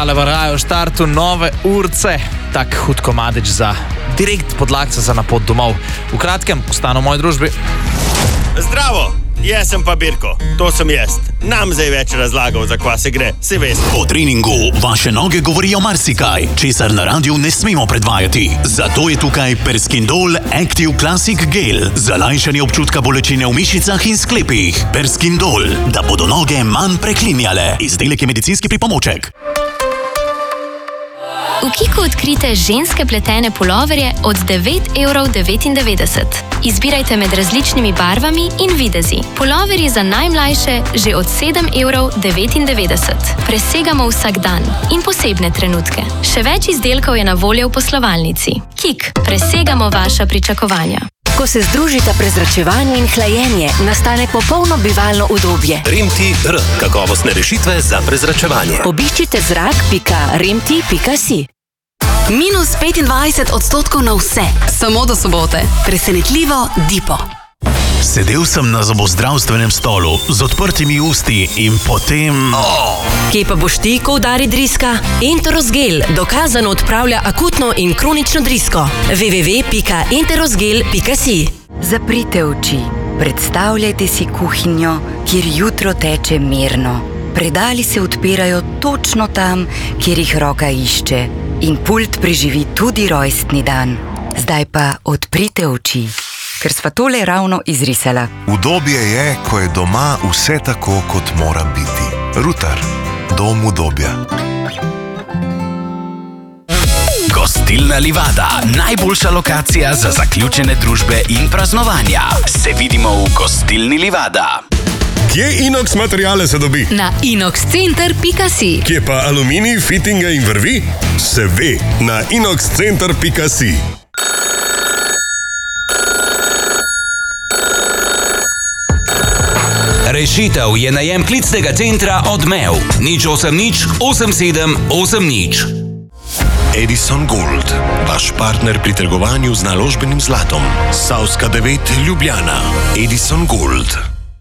Tale varajo v štartu nove urce, tak hud komadič za direkt podlagca za na pot domov. V kratkem, ostanu v moji družbi. Zdravo, jaz sem pa Birko, to sem jaz. Nam zdaj več razlagal, za kva se gre, si veste. Po treningu vaše noge govorijo marsikaj, česar na radiju ne smemo predvajati. Zato je tukaj Perskindol Active Classic Gel za lajšanje občutka bolečine v mišicah in sklepih. Perskindol, da bodo noge manj preklinjale. Izdelek je medicinski pripomoček. V Kiku odkrite ženske pletene puloverje od 9,99 €. Izbirajte med različnimi barvami in videzi. Puloverji za najmlajše že od 7,99 €. Presegamo vsak dan in posebne trenutke. Še več izdelkov je na voljo v poslovalnici. Kik, presegamo vaša pričakovanja. Ko se združita prezračevanje in hlajenje, nastane popolno bivalno udobje. Remti-R, kakovostne rešitve za prezračevanje. Obiščite zrak.remti.si. Minus 25% na vse, samo do sobote. Presenetljivo Dipo. Sedel sem na zobozdravstvenem stolu z odprtimi usti in potem... Kje pa boš ti, ko udari driska? Enterosgel dokazano odpravlja akutno in kronično drisko. www.enterosgel.si. Zaprite oči. Predstavljajte si kuhinjo, kjer jutro teče mirno. Predali se odpirajo točno tam, kjer jih roka išče. In pult preživi tudi rojstni dan. Zdaj pa odprite oči, ker sva tole ravno izrisala. Udobje je, ko je doma vse tako, kot mora biti. Rutar. Dom udobja. Gostilna Livada, najboljša lokacija za zaključene družbe in praznovanja. Se vidimo v Gostilni Livada. Kje inox materiale se dobi? Na inoxcenter.si. Kje pa aluminij, fittinga in vrvi? Se ve, na inoxcenter.si. Rešitev je najem klicnega centra Odmev. 080 87 80. Edison Gold, vaš partner pri trgovanju z naložbenim zlatom. Savska 9, Ljubljana. Edison Gold.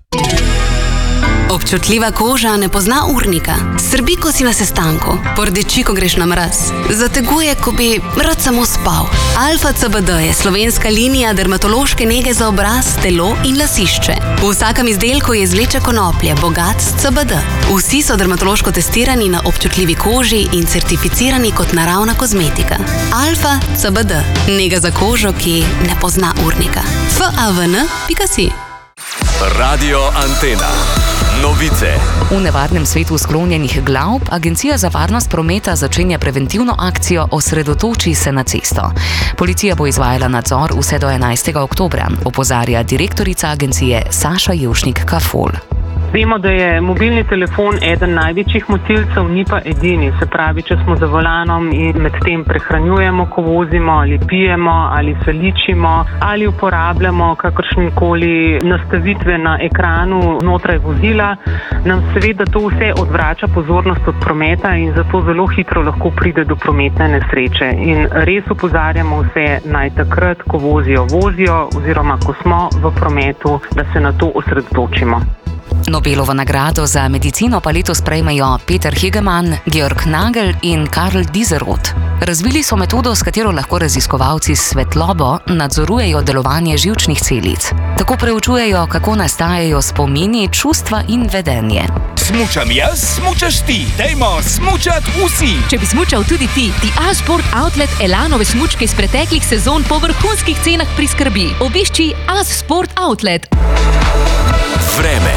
Občutljiva koža ne pozna urnika. Srbi, ko si na sestanku. Pordeči, ko greš na mraz. Zateguje, ko bi rad samo spal. Alfa CBD je slovenska linija dermatološke nege za obraz, telo in lasišče. V vsakem izdelku je izvleče konoplje, bogat s CBD. Vsi so dermatološko testirani na občutljivi koži in certificirani kot naravna kozmetika. Alfa CBD. Nega za kožo, ki ne pozna urnika. favn.si. Radio Antena. Novice. V nevarnem svetu sklonjenih glav Agencija za varnost prometa začenja preventivno akcijo Osredotoči se na cesto. Policija bo izvajala nadzor vse do 11. oktobra, opozarja direktorica agencije Saša Jevšnik-Kafol. Vemo, da je mobilni telefon eden največjih motilcev, ni pa edini. Se pravi, če smo za volanom in med tem prehranjujemo, ko vozimo, ali pijemo, ali se ličimo, ali uporabljamo kakršnekoli nastavitve na ekranu znotraj vozila, nam seveda to vse odvrača pozornost od prometa in zato zelo hitro lahko pride do prometne nesreče. In res opozarjamo vse naj takrat, ko vozijo oziroma ko smo v prometu, da se na to osredotočimo. Nobelovo nagrado za medicino pa letos prejmejo Peter Hegemann, Georg Nagel in Karl Dieseroth. Razvili so metodo, s katero lahko raziskovalci s svetlobo nadzorujejo delovanje živčnih celic. Tako preučujejo, kako nastajajo spomini, čustva in vedenje. Smučam jaz, smučaš ti. Dajmo smučat vsi. Če bi smučal tudi ti, Sport Outlet Elanove smučke iz preteklih sezon po vrhunskih cenah priskrbi. Obišči Sport Outlet. Vreme.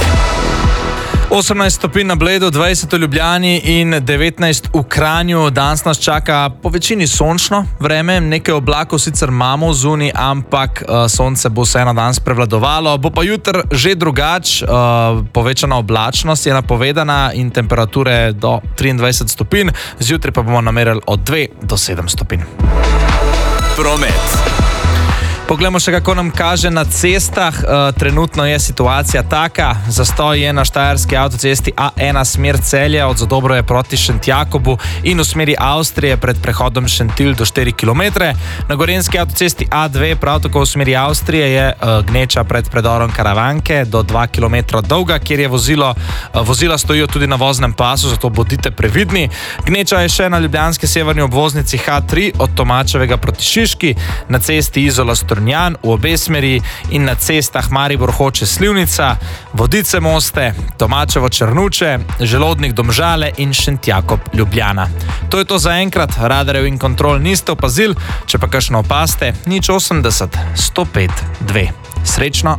18 stopinj na Bledu, 20 v Ljubljani in 19 v Kranju. Danes nas čaka po večini sončno vreme, nekaj oblakov sicer imamo zunaj, ampak sonce bo vseeno danes prevladovalo. Bo pa jutri že drugač, povečana oblačnost je napovedana in temperature do 23 stopinj, zjutraj pa bomo namerili od 2 do 7 stopinj. Promet. Poglejmo še, kako nam kaže na cestah. Trenutno je situacija taka. Zastoj je na štajerski avtocesti A1 smer Celje od Zadobroje proti Šentjakobu in v smeri Avstrije pred prehodom Šentilj do 4 km. Na gorenjski avtocesti A2 prav tako v smeri Avstrije je gneča pred predorom Karavanke do 2 km dolga, kjer je vozila stojijo tudi na voznem pasu, zato bodite previdni. Gneča je še na ljubljanski severni obvoznici H3 od Tomačevega proti Šiški, na cesti Izola Strunjan v obe smeri in na cestah Maribor Hoče Slivnica, Vodice Moste, Tomačevo Črnuče, Želodnik Domžale in Šentjakob Ljubljana. To je to za enkrat. Radarjev in kontrol niste opazili, če pa kakšno opaste, 080 105 2. Srečno!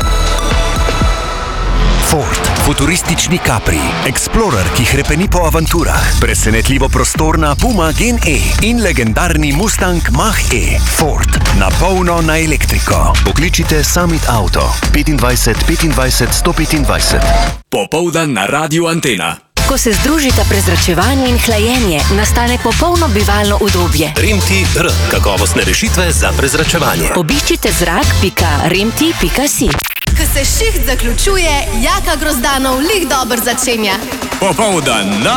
Ford, futuristični Capri, Explorer, ki hrepeni po avanturah, presenetljivo prostorna Puma Gen E in legendarni Mustang Mach-E. Ford, na polno na elektriko. Pokličite Summit Auto 25 25 125. Popoldan na Radiu Antena. Ko se združita prezračevanje in hlajenje, nastane popolno bivalno udobje. Remti-R, kakovostne rešitve za prezračevanje. Obiščite zrak.remti.si. Ko se šiht zaključuje, Jaka Grozdanov lih dober začenja. Popoldan na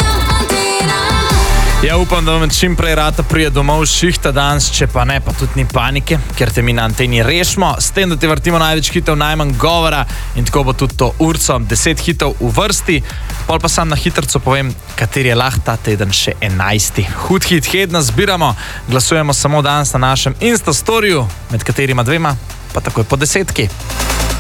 Ja, upam, da vam čim prej rata prije domov šihta danes, če pa ne, pa tudi ni panike, ker te mi na anteni rešimo, s tem, da ti vrtimo največ hitov, najmanj govora in tako bo tudi to urco, 10 hitov v vrsti, pol pa sam na hitrco povem, kateri je lahko ta teden še 11. Hud hit hedna zbiramo, glasujemo samo danes na našem Instastoriju, med katerima dvema, pa takoj po 10.